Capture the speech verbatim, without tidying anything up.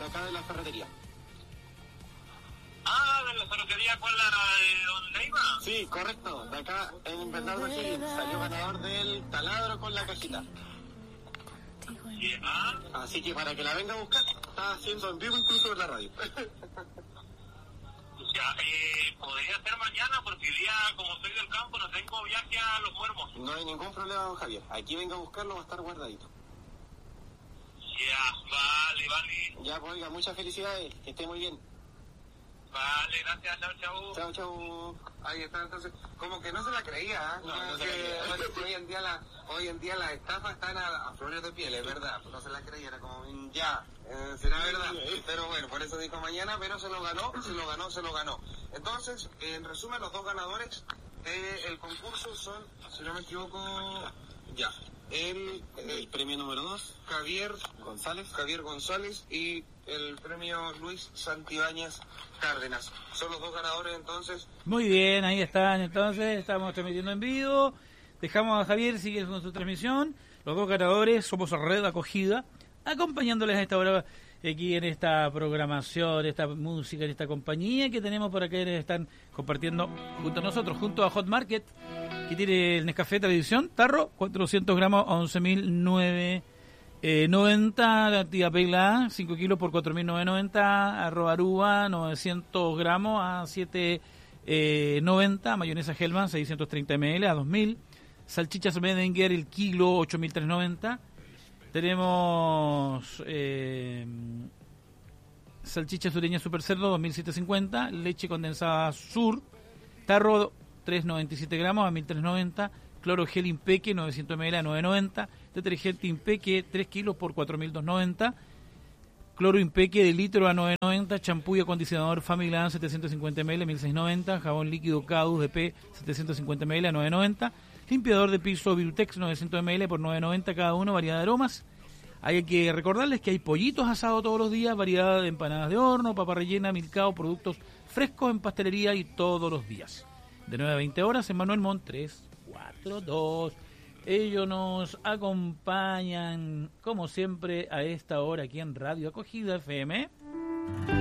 de acá de la ferretería. Ah, de la ferretería, ¿cuál la de Don Leiva? Sí, correcto, de acá en Bernardo Higgins, salió ganador del taladro con la cajita. ¿Ah? Así que para que la venga a buscar, está haciendo en vivo incluso en la radio. Ya, eh, podría ser mañana porque el día, como soy del campo, no tengo viaje a Los Muermos. No hay ningún problema, don Javier. Aquí venga a buscarlo, va a estar guardadito. Ya, vale, vale. Ya, pues, oiga, muchas felicidades, que esté muy bien. Vale, gracias, chao, chao. Chao, chao. Ahí está, entonces, como que no se la creía, ¿eh? No, no se que, la creía. Hoy, hoy en día la, hoy en día las estafas están a, a flores de piel, es verdad, no se la creía, era como, mm, ya, eh, será verdad, pero bueno, por eso dijo mañana, pero se lo ganó, se lo ganó, se lo ganó. Entonces, en resumen, los dos ganadores del concurso son, si no me equivoco, ya, el, El el premio número dos, Javier González. Javier González y el premio Luis Santibáñez Cárdenas. Son los dos ganadores entonces. Muy bien, ahí están, entonces estamos transmitiendo en vivo. Dejamos a Javier, sigue con su transmisión. Los dos ganadores, somos Red Acogida, acompañándoles a esta hora aquí en esta programación, esta música, en esta compañía que tenemos por acá, que están compartiendo junto a nosotros, junto a Hot Market, que tiene el Nescafé Tradición, tarro, cuatrocientos gramos a once mil novecientos noventa, la tía Pegla, cinco kilos por cuatro mil novecientos noventa, arroz Aruba, novecientos gramos a siete noventa, mayonesa Hellman, seiscientos treinta mililitros a dos mil, salchichas Medenger, el kilo, ocho mil trescientos noventa, tenemos eh, salchicha sureña Super Cerdo, dos mil setecientos cincuenta, leche condensada Sur, tarro, trescientos noventa y siete gramos a mil trescientos noventa, cloro gel Impeque, novecientos mililitros a novecientos noventa, detergente Impeque, tres kilos por cuatro mil doscientos noventa, cloro Impeque de litro a novecientos noventa, champú y acondicionador Family Land, setecientos cincuenta mililitros a mil seiscientos noventa, jabón líquido Cadus D P, setecientos cincuenta mililitros a novecientos noventa, limpiador de piso Virutex, novecientos mililitros por novecientos noventa cada uno, variedad de aromas. Hay que recordarles que hay pollitos asados todos los días, variedad de empanadas de horno, papa rellena, milcao, productos frescos en pastelería y todos los días. De nueve a veinte horas en Manuel Montt tres cuatro dos. Ellos nos acompañan, como siempre, a esta hora aquí en Radio Acogida F M.